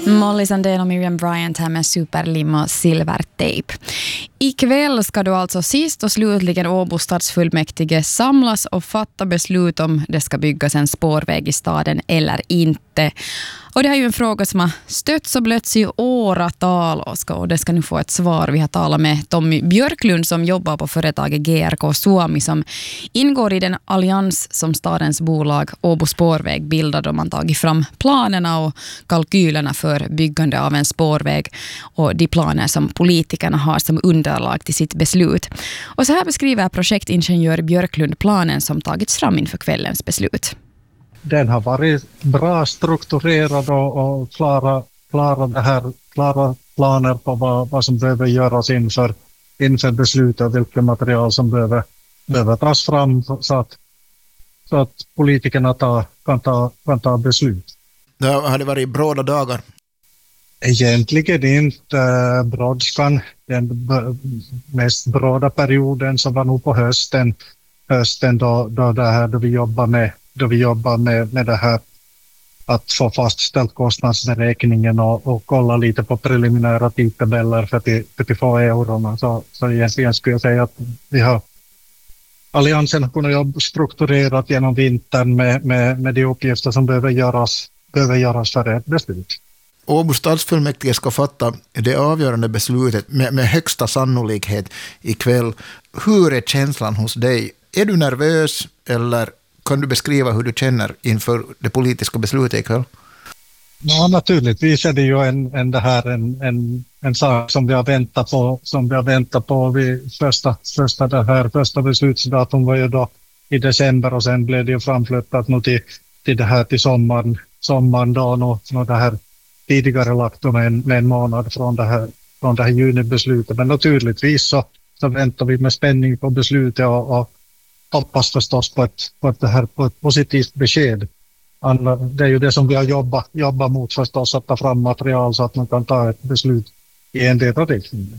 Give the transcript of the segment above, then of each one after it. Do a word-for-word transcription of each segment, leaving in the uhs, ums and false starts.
Molly Sandén och Miriam Bryant här med Superlim och Silvertejp. Ikväll ska då alltså sist och slutligen Åbo stadsfullmäktige samlas och fatta beslut om det ska byggas en spårväg i staden eller inte. Och det här är ju en fråga som har stötts och blötts i åratal och, ska, och det ska nu få ett svar. Vi har talat med Tommy Björklund som jobbar på företaget G R K Suomi som ingår i den allians som stadens bolag Åbo spårväg bildade och man tagit fram planerna och kalkylerna för byggande av en spårväg och de planer som politikerna har som underlag till sitt beslut. Och så här beskriver projektingenjör Björklund planen som tagits fram inför kvällens beslut. Den har varit bra strukturerad och, och klara, klara, det här, klara planer på vad, vad som behöver göras inför, inför beslutet och vilket material som behöver, behöver tas fram så att, så att politikerna ta, kan, ta, kan ta beslut. Det har det varit bråda dagar? Egentligen inte äh, brådskan. Den b- mest bråda perioden som var nog på hösten, hösten då, då, det här, då vi jobbar med då vi jobbar med, med det här att få fastställt kostnadsberäkningen och, och kolla lite på preliminära tidtabeller för att, för att få eurona. Så, så egentligen skulle jag säga att vi har alliansen har kunnat jobba strukturerat genom vintern med, med, med de uppgifter som behöver göras, behöver göras för ett beslut. Åbo stadsfullmäktige ska fatta det avgörande beslutet med, med högsta sannolikhet ikväll. Hur är känslan hos dig? Är du nervös eller kan du beskriva hur du känner inför det politiska beslutet ikväll? Ja, naturligtvis är det ju en, en, det här, en, en, en sak som vi har väntat på. Som vi har väntat på vid första, första, det här, första beslutsdatum var ju då i december och sen blev det ju framflyttat nu till, till det här till sommaren, sommaren då nu, nu det här tidigare lagt med en, med en månad från det här, från det här junibeslutet. Men naturligtvis så, så väntar vi med spänning på beslutet och, och hoppas förstås på ett, på, ett, det här, på ett positivt besked. Det är ju det som vi har jobbat, jobbat mot förstås, att ta fram material så att man kan ta ett beslut i en del av riktningen.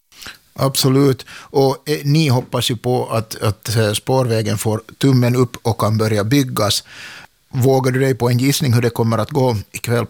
Absolut. Och eh, ni hoppas ju på att, att eh, spårvägen får tummen upp och kan börja byggas. Vågar du dig på en gissning hur det kommer att gå ikväll?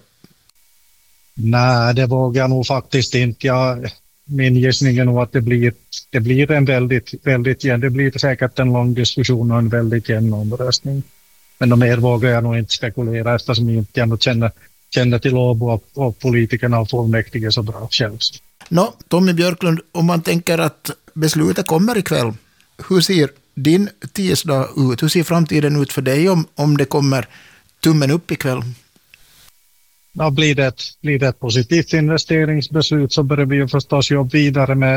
Nej, det vågar jag nog faktiskt inte. Jag, min gissning är nog att det blir, det blir en väldigt, väldigt, det blir säkert en lång diskussion och en väldigt jämn omröstning. Men de mer vågar jag nog inte spekulera eftersom jag inte jag känner, känner till Åbo och, och politikerna och fullmäktige så bra själv. Nå, Tommy Björklund, om man tänker att beslutet kommer ikväll, hur ser din tisdag ut? Hur ser framtiden ut för dig om, om det kommer tummen upp ikväll? Ja, blir det, ett, blir det ett positivt investeringsbeslut så börjar vi ju förstås jobba vidare med